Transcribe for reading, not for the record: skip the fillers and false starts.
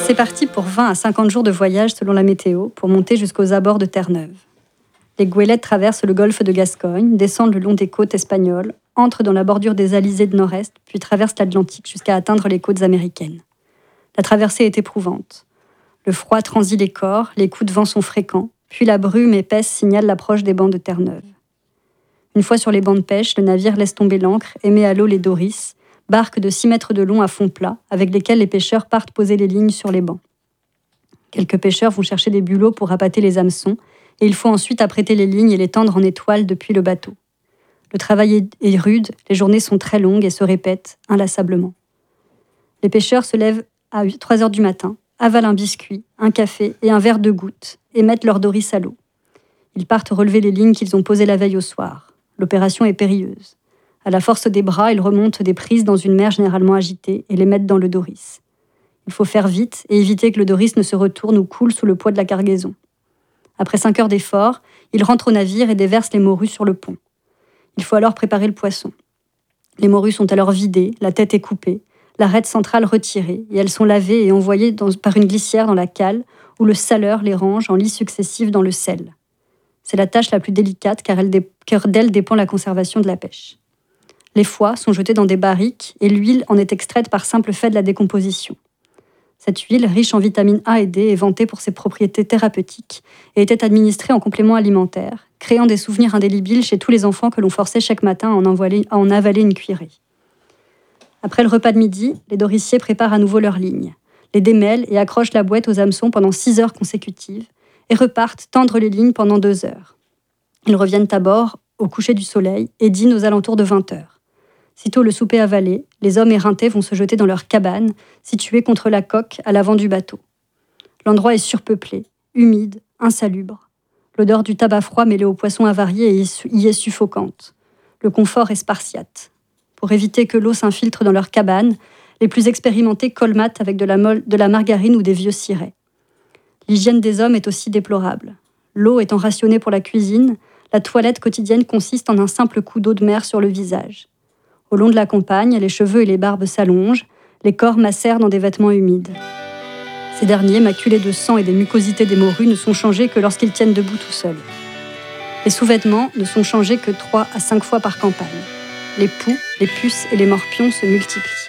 C'est parti pour 20 à 50 jours de voyage selon la météo pour monter jusqu'aux abords de Terre-Neuve. Les goélettes traversent le golfe de Gascogne, descendent le long des côtes espagnoles, entrent dans la bordure des alizés de nord-est, puis traversent l'Atlantique jusqu'à atteindre les côtes américaines. La traversée est éprouvante. Le froid transit les corps, les coups de vent sont fréquents, puis la brume épaisse signale l'approche des bancs de Terre-Neuve. Une fois sur les bancs de pêche, le navire laisse tomber l'ancre et met à l'eau les doris, barques de 6 mètres de long à fond plat, avec lesquelles les pêcheurs partent poser les lignes sur les bancs. Quelques pêcheurs vont chercher des bulots pour appâter les hameçons, et il faut ensuite apprêter les lignes et les tendre en étoile depuis le bateau. Le travail est rude, les journées sont très longues et se répètent inlassablement. Les pêcheurs se lèvent à 3 heures du matin, avalent un biscuit, un café et un verre de gouttes, et mettent leurs doris à l'eau. Ils partent relever les lignes qu'ils ont posées la veille au soir. L'opération est périlleuse. À la force des bras, ils remontent des prises dans une mer généralement agitée et les mettent dans le doris. Il faut faire vite et éviter que le doris ne se retourne ou coule sous le poids de la cargaison. Après 5 heures d'effort, ils rentrent au navire et déversent les morues sur le pont. Il faut alors préparer le poisson. Les morues sont alors vidées, la tête est coupée, l'arête centrale retirée, et elles sont lavées et envoyées par une glissière dans la cale, où le saleur les range en lits successifs dans le sel. C'est la tâche la plus délicate car d'elle dépend la conservation de la pêche. Les foies sont jetés dans des barriques et l'huile en est extraite par simple fait de la décomposition. Cette huile, riche en vitamines A et D, est vantée pour ses propriétés thérapeutiques et était administrée en complément alimentaire, créant des souvenirs indélébiles chez tous les enfants que l'on forçait chaque matin à en avaler une cuillerée. Après le repas de midi, les dorissiers préparent à nouveau leurs lignes, les démêlent et accrochent la bouette aux hameçons pendant 6 heures consécutives et repartent tendre les lignes pendant 2 heures. Ils reviennent à bord au coucher du soleil et dînent aux alentours de 20 heures. Sitôt le souper avalé, les hommes éreintés vont se jeter dans leur cabane, située contre la coque à l'avant du bateau. L'endroit est surpeuplé, humide, insalubre. L'odeur du tabac froid mêlé aux poissons avariés y est suffocante. Le confort est spartiate. Pour éviter que l'eau s'infiltre dans leur cabane, les plus expérimentés colmatent avec de la margarine ou des vieux cirets. L'hygiène des hommes est aussi déplorable. L'eau étant rationnée pour la cuisine, la toilette quotidienne consiste en un simple coup d'eau de mer sur le visage. Au long de la campagne, les cheveux et les barbes s'allongent, les corps macèrent dans des vêtements humides. Ces derniers, maculés de sang et des mucosités des morues, ne sont changés que lorsqu'ils tiennent debout tout seuls. Les sous-vêtements ne sont changés que 3 à 5 fois par campagne. Les poux, les puces et les morpions se multiplient.